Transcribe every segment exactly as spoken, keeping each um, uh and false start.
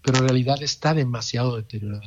pero en realidad está demasiado deteriorado.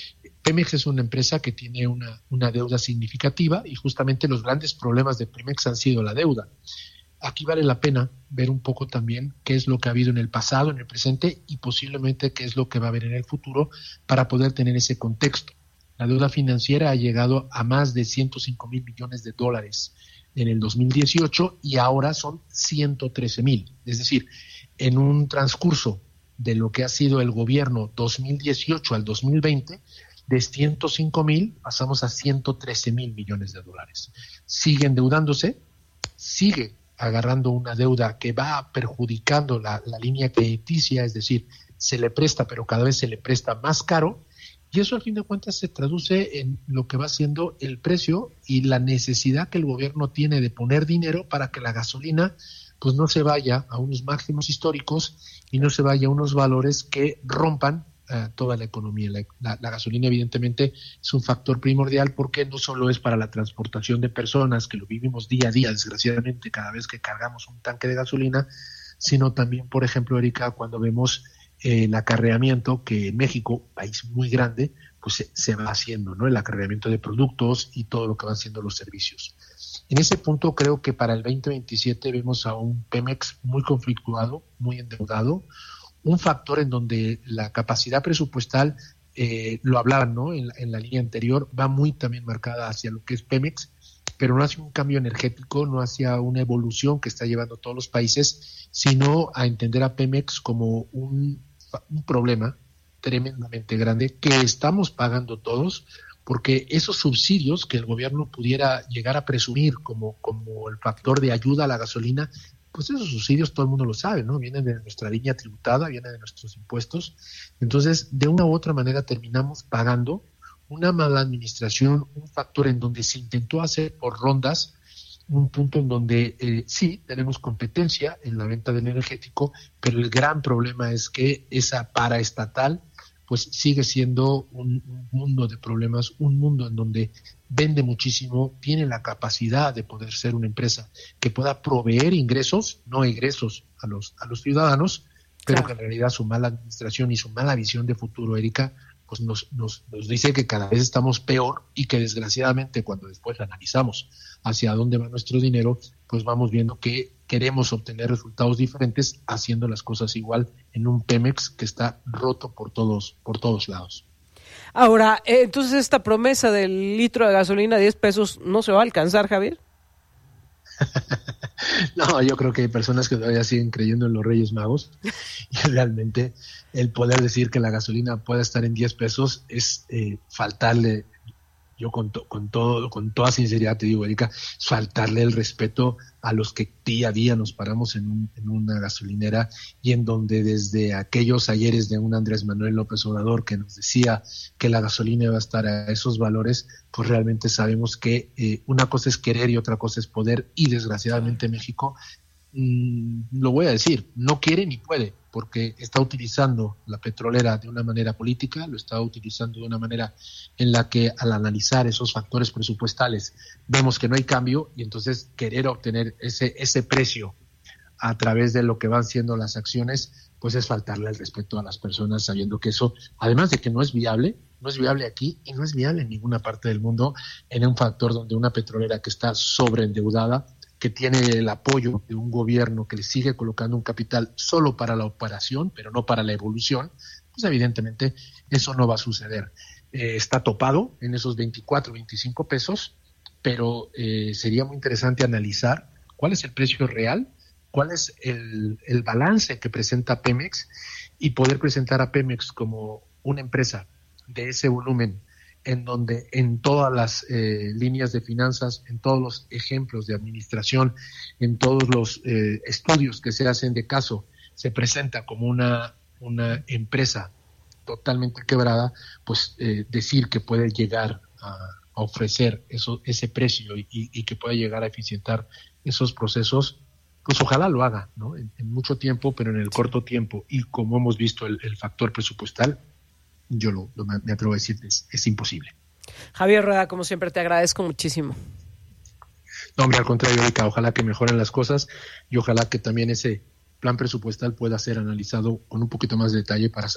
Pemex es una empresa que tiene una, una deuda significativa y justamente los grandes problemas de Pemex han sido la deuda. Aquí vale la pena ver un poco también qué es lo que ha habido en el pasado, en el presente y posiblemente qué es lo que va a haber en el futuro para poder tener ese contexto. La deuda financiera ha llegado a más de ciento cinco mil millones de dólares en el dos mil dieciocho y ahora son ciento trece mil. Es decir, en un transcurso de lo que ha sido el gobierno dos mil dieciocho al dos mil veinte, de ciento cinco mil pasamos a ciento trece mil millones de dólares. Sigue endeudándose, sigue agarrando una deuda que va perjudicando la, la línea crediticia, es decir, se le presta, pero cada vez se le presta más caro, y eso al fin de cuentas se traduce en lo que va siendo el precio y la necesidad que el gobierno tiene de poner dinero para que la gasolina pues no se vaya a unos máximos históricos y no se vaya a unos valores que rompan uh, toda la economía. La, la, la gasolina evidentemente es un factor primordial porque no solo es para la transportación de personas, que lo vivimos día a día desgraciadamente cada vez que cargamos un tanque de gasolina, sino también, por ejemplo, Erika, cuando vemos eh, el acarreamiento que en México, país muy grande, pues se, se va haciendo, ¿no? El acarreamiento de productos y todo lo que van siendo los servicios. En ese punto creo que para el veinte veintisiete vemos a un Pemex muy conflictuado, muy endeudado, un factor en donde la capacidad presupuestal, eh, lo hablaban, ¿no? En la, en la línea anterior, va muy también marcada hacia lo que es Pemex, pero no hacia un cambio energético, no hacia una evolución que está llevando todos los países, sino a entender a Pemex como un, un problema tremendamente grande que estamos pagando todos, porque esos subsidios que el gobierno pudiera llegar a presumir como, como el factor de ayuda a la gasolina, pues esos subsidios todo el mundo lo sabe, ¿no? Vienen de nuestra línea tributada, vienen de nuestros impuestos. Entonces, de una u otra manera terminamos pagando una mala administración, un factor en donde se intentó hacer por rondas, un punto en donde eh, sí, tenemos competencia en la venta del energético, pero el gran problema es que esa paraestatal pues sigue siendo un, un mundo de problemas, un mundo en donde vende muchísimo, tiene la capacidad de poder ser una empresa que pueda proveer ingresos, no egresos a los, a los ciudadanos, pero claro, que en realidad su mala administración y su mala visión de futuro, Erika, pues nos, nos, nos dice que cada vez estamos peor y que desgraciadamente cuando después analizamos hacia dónde va nuestro dinero, pues vamos viendo que queremos obtener resultados diferentes haciendo las cosas igual en un Pemex que está roto por todos, por todos lados. Ahora, eh, entonces esta promesa del litro de gasolina a diez pesos no se va a alcanzar, Javier. No, yo creo que hay personas que todavía siguen creyendo en los Reyes Magos y realmente el poder decir que la gasolina pueda estar en diez pesos es eh, faltarle, yo con, to, con todo, con toda sinceridad te digo, Erika, es faltarle el respeto a los que día a día nos paramos en, un, en una gasolinera y en donde desde aquellos ayeres de un Andrés Manuel López Obrador que nos decía que la gasolina iba a estar a esos valores, pues realmente sabemos que eh, una cosa es querer y otra cosa es poder, y desgraciadamente México, mmm, lo voy a decir, no quiere ni puede, porque está utilizando la petrolera de una manera política, lo está utilizando de una manera en la que al analizar esos factores presupuestales vemos que no hay cambio, y entonces querer obtener ese, ese precio a través de lo que van siendo las acciones, pues es faltarle el respeto a las personas, sabiendo que eso, además de que no es viable, no es viable aquí y no es viable en ninguna parte del mundo, en un factor donde una petrolera que está sobreendeudada, que tiene el apoyo de un gobierno que le sigue colocando un capital solo para la operación, pero no para la evolución, pues evidentemente eso no va a suceder. Eh, está topado en esos veinticuatro, veinticinco pesos, pero eh, sería muy interesante analizar cuál es el precio real, cuál es el, el balance que presenta Pemex y poder presentar a Pemex como una empresa de ese volumen, en donde en todas las eh, líneas de finanzas, en todos los ejemplos de administración, en todos los eh, estudios que se hacen de caso, se presenta como una, una empresa totalmente quebrada, pues eh, decir que puede llegar a, a ofrecer eso, ese precio y, y que puede llegar a eficientar esos procesos, pues ojalá lo haga, ¿no? En, en mucho tiempo, pero en el corto tiempo, y como hemos visto el, el factor presupuestal, yo lo, lo me atrevo a decir, es, es imposible. Javier Rueda, como siempre, te agradezco muchísimo. No, hombre, al contrario, Erika, ojalá que mejoren las cosas y ojalá que también ese plan presupuestal pueda ser analizado con un poquito más de detalle para